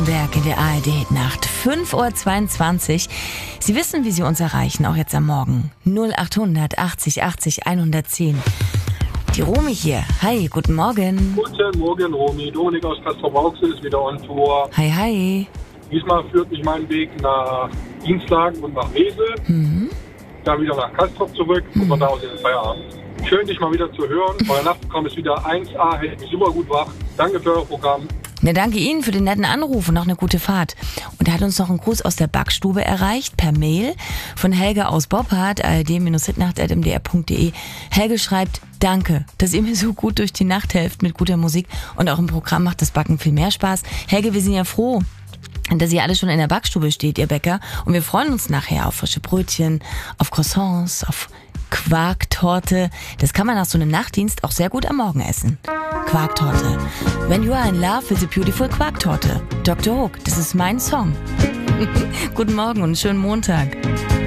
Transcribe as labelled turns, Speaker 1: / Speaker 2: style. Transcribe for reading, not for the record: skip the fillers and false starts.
Speaker 1: Werk in der ARD-Nacht, 5:22 Uhr. Sie wissen, wie Sie uns erreichen, auch jetzt am Morgen. 0800 80 80 110. Die Romy hier. Hi, guten Morgen.
Speaker 2: Guten Morgen, Romy. Dominik aus Castrop-Rauxel ist wieder on Tour.
Speaker 1: Hi, hi.
Speaker 2: Diesmal führt mich mein Weg nach Dienstlaken und nach Wesel. Dann wieder nach Castrop zurück und von da aus in den Feierabend. Schön, dich mal wieder zu hören. Euer Nachtprogramm ist wieder 1A, hält mich super gut wach. Danke für euer Programm.
Speaker 1: Na, danke Ihnen für den netten Anruf und noch eine gute Fahrt. Und er hat uns noch einen Gruß aus der Backstube erreicht, per Mail, von Helge aus Boppard, ald-hitnacht@mdr.de. Helge schreibt: Danke, dass ihr mir so gut durch die Nacht helft mit guter Musik und auch im Programm macht das Backen viel mehr Spaß. Helge, wir sind ja froh, dass ihr alle schon in der Backstube steht, ihr Bäcker. Und wir freuen uns nachher auf frische Brötchen, auf Croissants, auf Quarktorte. Das kann man nach so einem Nachtdienst auch sehr gut am Morgen essen. Quarktorte. When you are in love with a beautiful Quarktorte. Dr. Hook, das ist mein Song. Guten Morgen und einen schönen Montag.